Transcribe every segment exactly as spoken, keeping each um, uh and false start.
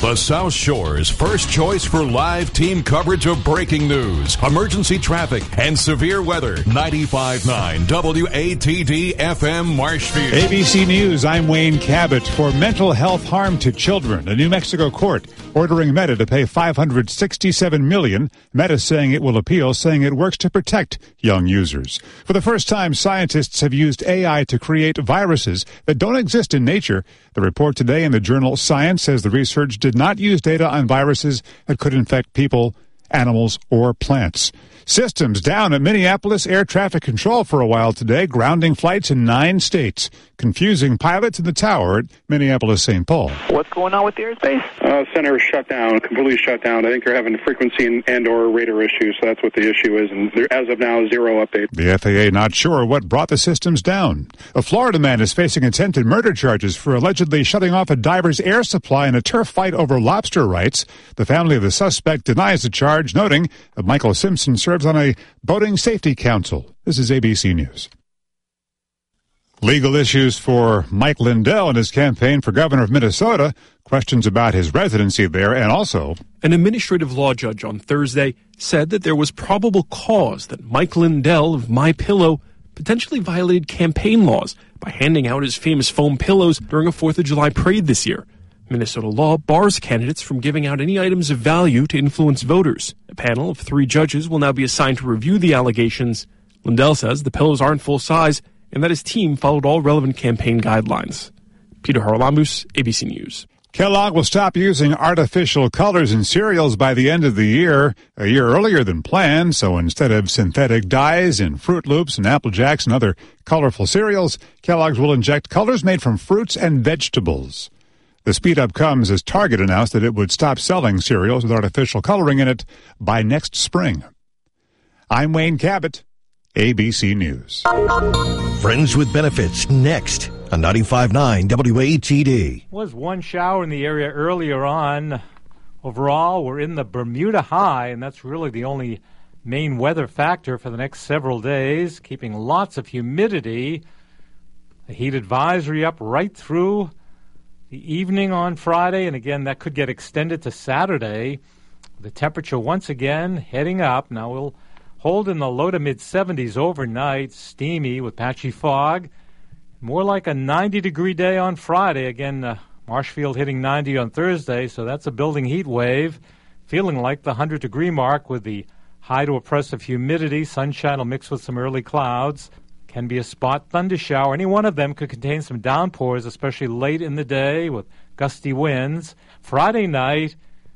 The South Shore's first choice for live team coverage of breaking news, emergency traffic, and severe weather. ninety-five point nine W A T D F M Marshfield. A B C News, I'm Wayne Cabot. For mental health harm to children, a New Mexico court ordering Meta to pay five hundred sixty-seven million dollars. Meta saying it will appeal, saying it works to protect young users. For the first time, scientists have used A I to create viruses that don't exist in nature. The report today in the journal Science says the research did not use data on viruses that could infect people, animals, or plants. Systems down at Minneapolis Air Traffic Control for a while today, grounding flights in nine states, confusing pilots in the tower at Minneapolis Saint Paul. What's going on with the airspace? Uh, center is shut down, completely shut down. I think they're having frequency and, and or radar issues, so that's what the issue is. And there, as of now, zero update. The F A A not sure what brought the systems down. A Florida man is facing attempted murder charges for allegedly shutting off a diver's air supply in a turf fight over lobster rights. The family of the suspect denies the charge, noting that Michael Simpson serves on a boating safety council. This is A B C News. Legal issues for Mike Lindell in his campaign for governor of Minnesota, questions about his residency there, and also... An administrative law judge on Thursday said that there was probable cause that Mike Lindell of MyPillow potentially violated campaign laws by handing out his famous foam pillows during a fourth of July parade this year. Minnesota law bars candidates from giving out any items of value to influence voters. A panel of three judges will now be assigned to review the allegations. Lindell says the pillows aren't full size and that his team followed all relevant campaign guidelines. Peter Haralambous, A B C News. Kellogg will stop using artificial colors in cereals by the end of the year, a year earlier than planned. So instead of synthetic dyes in Fruit Loops and Apple Jacks and other colorful cereals, Kellogg's will inject colors made from fruits and vegetables. The speed-up comes as Target announced that it would stop selling cereals with artificial coloring in it by next spring. I'm Wayne Cabot, A B C News. Friends with Benefits, next on ninety-five point nine W A T D. Was one shower in the area earlier on. Overall, we're in the Bermuda high, and that's really the only main weather factor for the next several days, keeping lots of humidity. A heat advisory up right through the evening on Friday, and again, that could get extended to Saturday. The temperature once again heading up. Now we'll hold in the low to mid seventies overnight, steamy with patchy fog. More like a ninety-degree day on Friday. Again, uh, Marshfield hitting ninety on Thursday, so that's a building heat wave. Feeling like the hundred-degree mark with the high to oppressive humidity. Sunshine will mix with some early clouds. Can be a spot thunder shower. Any one of them could contain some downpours, especially late in the day with gusty winds. Friday night,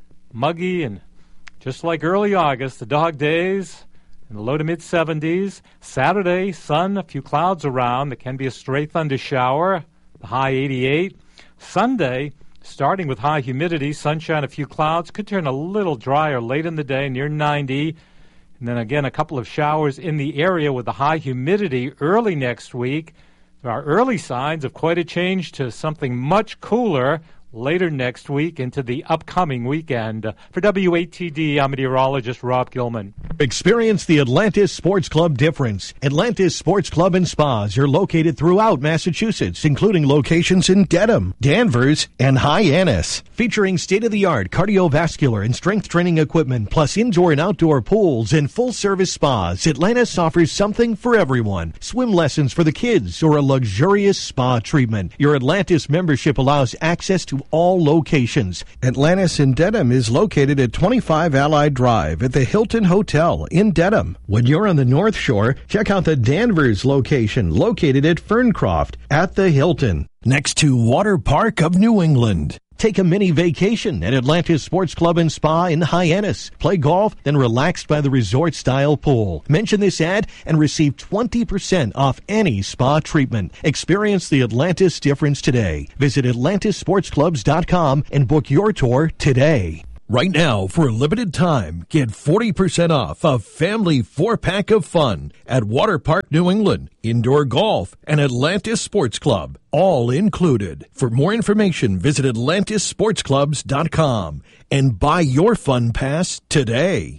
muggy and just like early August, the dog days in the low to mid seventies. Saturday, sun, a few clouds around. There can be a stray thunder shower, the high eighty-eight. Sunday, starting with high humidity, sunshine, a few clouds. Could turn a little drier late in the day, near ninety. And then again, a couple of showers in the area with the high humidity early next week. There are early signs of quite a change to something much cooler later next week into the upcoming weekend. Uh, for W A T D, I'm meteorologist Rob Gilman. Experience the Atlantis Sports Club difference. Atlantis Sports Club and Spas are located throughout Massachusetts, including locations in Dedham, Danvers, and Hyannis. Featuring state-of-the-art cardiovascular and strength training equipment, plus indoor and outdoor pools and full-service spas, Atlantis offers something for everyone. Swim lessons for the kids or a luxurious spa treatment. Your Atlantis membership allows access to all locations. Atlantis in Dedham is located at twenty-five Allied Drive at the Hilton Hotel in Dedham. When you're on the North Shore, check out the Danvers location located at Ferncroft at the Hilton, next to Water Park of New England. Take a mini vacation at Atlantis Sports Club and Spa in Hyannis. Play golf, then relax by the resort-style pool. Mention this ad and receive twenty percent off any spa treatment. Experience the Atlantis difference today. Visit Atlantis Sports Clubs dot com and book your tour today. Right now, for a limited time, get forty percent off a family four-pack of fun at Water Park New England, indoor golf, and Atlantis Sports Club, all included. For more information, visit Atlantis Sports Clubs dot com and buy your fun pass today.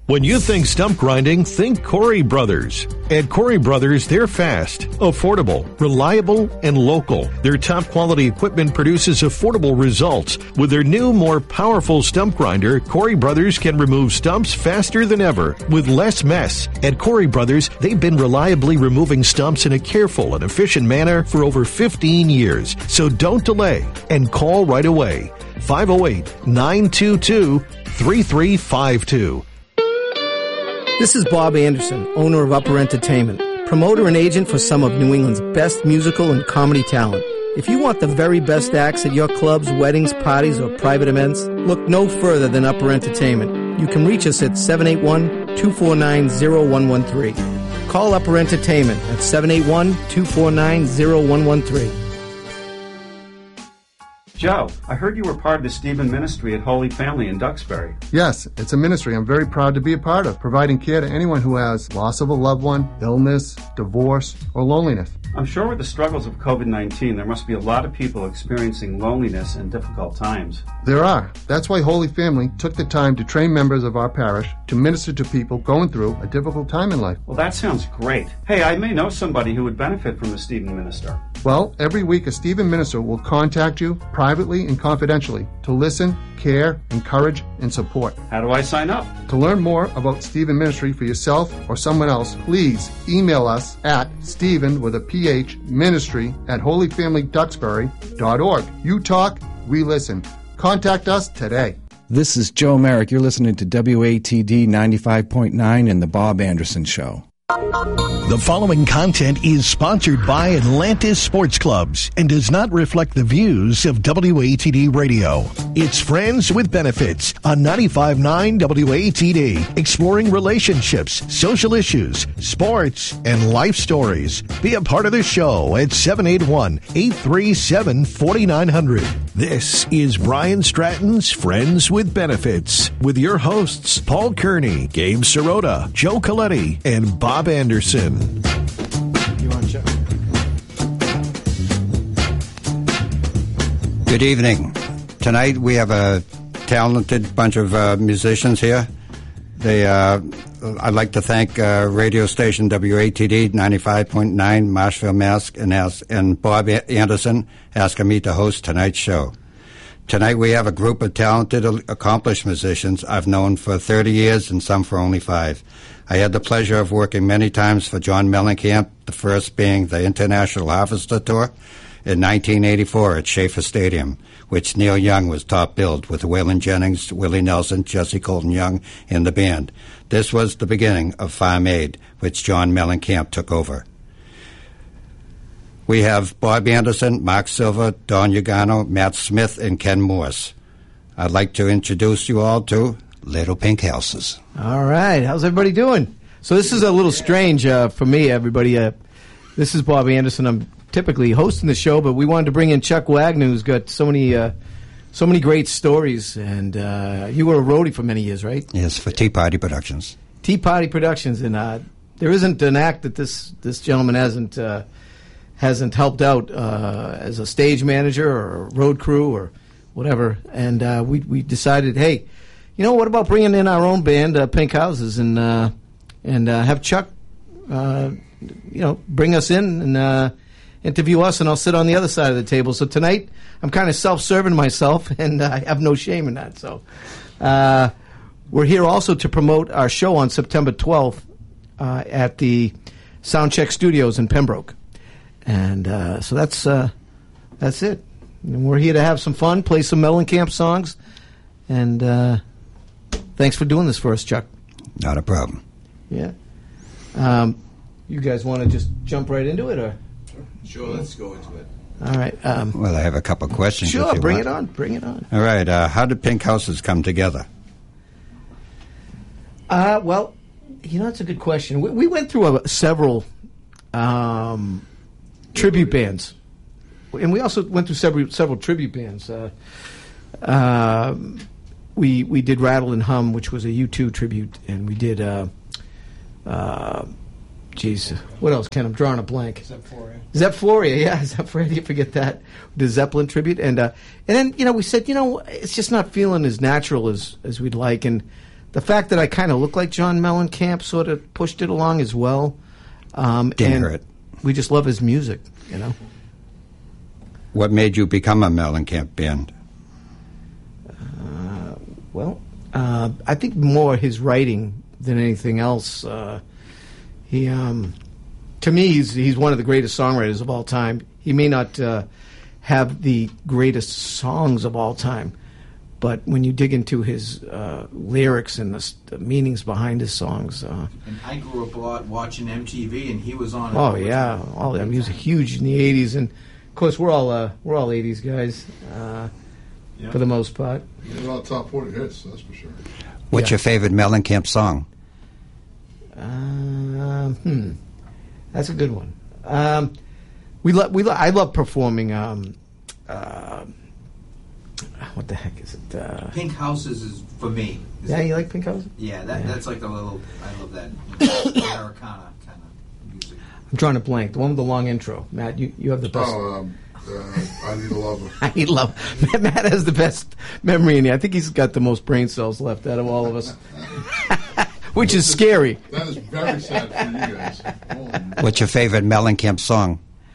When you think stump grinding, think Corey Brothers. At Corey Brothers, they're fast, affordable, reliable, and local. Their top quality equipment produces affordable results. With their new, more powerful stump grinder, Corey Brothers can remove stumps faster than ever with less mess. At Corey Brothers, they've been reliably removing stumps in a careful and efficient manner for over fifteen years. So don't delay and call right away. five oh eight, nine two two, three three five two. This is Bob Anderson, owner of Upper Entertainment, promoter and agent for some of New England's best musical and comedy talent. If you want the very best acts at your clubs, weddings, parties, or private events, look no further than Upper Entertainment. You can reach us at seven eight one, two four nine, zero one one three. Call Upper Entertainment at seven eight one, two four nine, zero one one three. Joe, I heard you were part of the Stephen Ministry at Holy Family in Duxbury. Yes, it's a ministry I'm very proud to be a part of, providing care to anyone who has loss of a loved one, illness, divorce, or loneliness. I'm sure with the struggles of covid nineteen, there must be a lot of people experiencing loneliness and difficult times. There are. That's why Holy Family took the time to train members of our parish to minister to people going through a difficult time in life. Well, that sounds great. Hey, I may know somebody who would benefit from the Stephen Minister. Well, every week a Stephen Minister will contact you privately and confidentially to listen, care, encourage, and support. How do I sign up? To learn more about Stephen Ministry for yourself or someone else, please email us at Stephen with a P H ministry at holy family duxbury dot org. You talk, we listen. Contact us today. This is Joe Merrick. You're listening to W A T D ninety-five point nine and The Bob Anderson Show. The following content is sponsored by Atlantis Sports Clubs and does not reflect the views of W A T D Radio. It's Friends with Benefits on ninety-five point nine W A T D, exploring relationships, social issues, sports, and life stories. Be a part of the show at seven eight one, eight three seven, four nine zero zero. This is Brian Stratton's Friends with Benefits with your hosts Paul Kearney, Gabe Sirota, Joe Coletti, and Bob Anderson. You want to check? Good evening. Tonight we have a talented bunch of uh, musicians here. They, uh, I'd like to thank uh, radio station W A T D ninety-five point nine, Marshfield, Mass, and, ask, and Bob Anderson asking me to host tonight's show. Tonight we have a group of talented, accomplished musicians I've known for thirty years and some for only five. I had the pleasure of working many times for John Mellencamp, the first being the International Harvester Tour in nineteen eighty-four at Schaefer Stadium, which Neil Young was top billed with Waylon Jennings, Willie Nelson, Jesse Colton Young in the band. This was the beginning of Farm Aid, which John Mellencamp took over. We have Bob Anderson, Mark Silva, Don Ugano, Matt Smith, and Ken Morse. I'd like to introduce you all to Little Pink Houses. All right. How's everybody doing? So this is a little strange uh, for me, everybody. Uh, this is Bob Anderson. I'm typically hosting the show, but we wanted to bring in Chuck Wagner, who's got so many uh, so many great stories. And uh, you were a roadie for many years, right? Yes, for Tea Party Productions. Tea Party Productions. And uh, there isn't an act that this, this gentleman hasn't... Uh, hasn't helped out uh, as a stage manager or a road crew or whatever. And uh, we we decided, hey, you know, what about bringing in our own band, uh, Pink Houses, and uh, and uh, have Chuck, uh, you know, bring us in and uh, interview us, and I'll sit on the other side of the table. So tonight, I'm kind of self-serving myself, and uh, I have no shame in that. So uh, we're here also to promote our show on September twelfth uh, at the Soundcheck Studios in Pembroke. And uh, so that's uh, that's it. And we're here to have some fun, play some Mellencamp songs, and uh, thanks for doing this for us, Chuck. Not a problem. Yeah. Um, you guys want to just jump right into it, or? Sure, let's go into it. All right. Um, well, I have a couple questions. Sure, bring want. it on. Bring it on. All right. Uh, how did Pink Houses come together? Uh, well, you know, that's a good question. We, we went through a, several. Um, Tribute bands, and we also went through several several tribute bands. Uh, uh, we we did Rattle and Hum, which was a U two tribute, and we did. Uh, uh, geez, what else? Ken, I'm drawing a blank. Zephoria. Zephoria, yeah, Zephoria. You forget that the Zeppelin tribute, and uh, and then you know we said you know it's just not feeling as natural as as we'd like, and the fact that I kind of look like John Mellencamp sort of pushed it along as well. Um, Didn't and hurt. We just love his music, you know. What made you become a Mellencamp band? Uh, well, uh, I think more his writing than anything else. Uh, he, um, to me, he's he's one of the greatest songwriters of all time. He may not uh, have the greatest songs of all time, but when you dig into his uh, lyrics and the, the meanings behind his songs, uh, And I grew up a lot watching M T V, and he was on. it oh all the yeah, time. all I mean, he was huge in the eighties, and of course we're all uh, we're all eighties guys uh, Yeah. for the most part. You're not top forty hits, that's for sure. What's Yeah. your favorite Mellencamp song? Um, hmm, that's a good one. Um, we lo- we lo- I love performing. Um, uh, what the heck is it? Uh, Pink Houses is for me. Is yeah, it- you like Pink House? Yeah, that, Yeah. that's like a little. I love that you know, Americana kind of music. I'm drawing a blank. The one with the long intro. Matt, you, you have the best. Oh, um, uh, I Need a Lover. I need love. Matt has the best memory in here. I think he's got the most brain cells left out of all of us, which is scary. That is very sad for you guys. Holy What's your favorite Mellencamp song?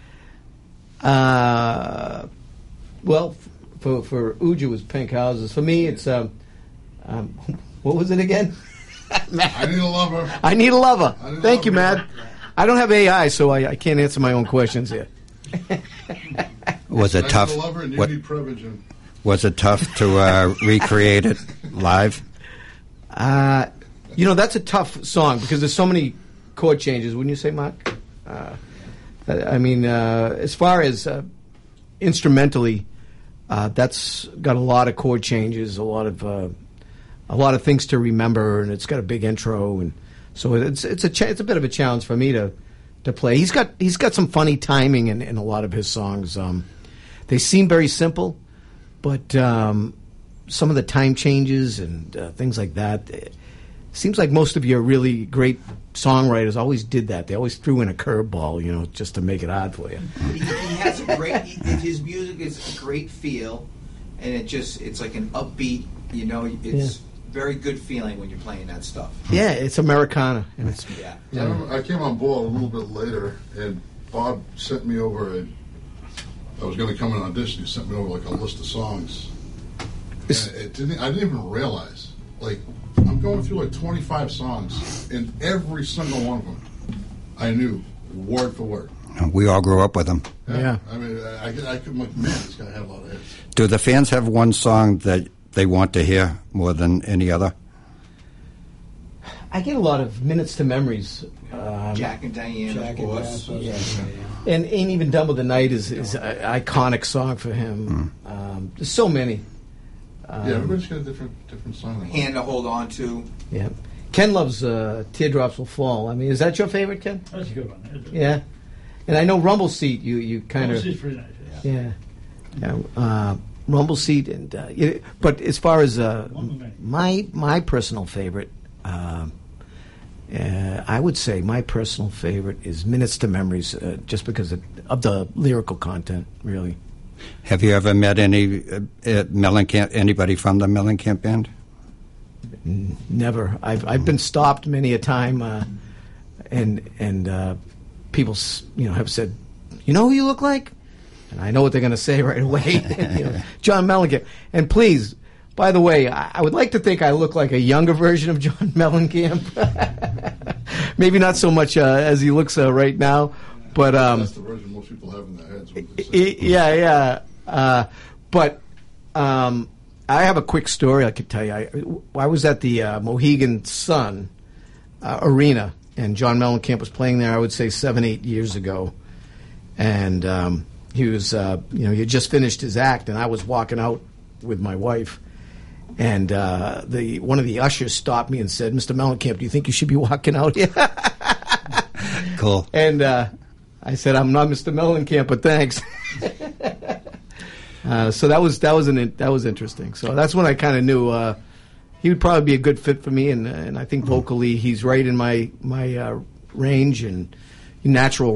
Uh, well, f- for for Uju, it was Pink Houses. For me, it's um, um, what was it again? I Need a Lover. I need a lover. I Need a Thank you, Lover. Matt. I don't have A I, so I, I can't answer my own questions here. Was it I tough? Need a Lover and You What, Need Prevagen. was it tough to uh, recreate it live? Uh, you know, that's a tough song because there's so many chord changes. Wouldn't you say, Mark? Uh, I mean, uh, as far as uh, instrumentally, uh, that's got a lot of chord changes, a lot of uh, a lot of things to remember, and it's got a big intro, and so it's it's a cha- it's a bit of a challenge for me to to play. He's got he's got some funny timing in, in a lot of his songs. Um, they seem very simple, but um, some of the time changes and uh, things like that. It seems like most of your really great songwriters always did that. They always threw in a curveball, you know, just to make it odd for you. He, he has a great. He, his music is a great feel, and it just it's like an upbeat. You know, it's Yeah. very good feeling when you're playing that stuff. Yeah, it's Americana, and it's Yeah. I, remember I came on board a little bit later, and Bob sent me over a. I was going to come and audition. He sent me over like a list of songs. And it didn't. I didn't even realize. Like, I'm going through like twenty-five songs, and every single one of them, I knew word for word. We all grew up with them. Yeah. I mean, I, I, I could like, man, this guy had a lot of hits. Do the fans have one song that they want to hear more than any other? I get a lot of minutes to memories. Um, Jack and Diane, Jack of and course. Diane, yeah. And Ain't Even Done With the Night is is an iconic song for him. Mm. Um, there's so many. Um, Yeah, everybody's got a different different song. they like. Hand to hold on to. Yeah. Ken loves uh, Teardrops Will Fall. I mean, is that your favorite, Ken? That's a good one. Yeah. And I know Rumble Seat, you, you kind Rumble of... Seat's pretty nice, yeah. Yeah. Yeah. Uh, Rumble Seat, and uh, yeah, but as far as uh, my my personal favorite, um uh, I would say my personal favorite is Minutes to Memories, uh, just because of, of the lyrical content, really. Have you ever met any uh, uh, Mellencamp, anybody from the Mellencamp band? N- Never. I've I've been stopped many a time, uh, and and uh, people s- you know have said, you know who you look like, and I know what they're going to say right away. You know, John Mellencamp. And please, by the way, I, I would like to think I look like a younger version of John Mellencamp. Maybe not so much uh, as he looks uh, right now, but um, That's the version most people have in their heads. When they say I- yeah, yeah. Uh, but um, I have a quick story I could tell you. I, I was at the uh, Mohegan Sun uh, Arena, and John Mellencamp was playing there, I would say, seven, eight years ago. And um, he was, uh, you know, he had just finished his act, and I was walking out with my wife. And uh, the one of the ushers stopped me and said, Mister Mellencamp, do you think you should be walking out here? Cool. And uh, I said, I'm not Mister Mellencamp, but thanks. uh, so that was that was an that was interesting. So that's when I kind of knew uh, he would probably be a good fit for me, and and I think vocally he's right in my my uh, range and natural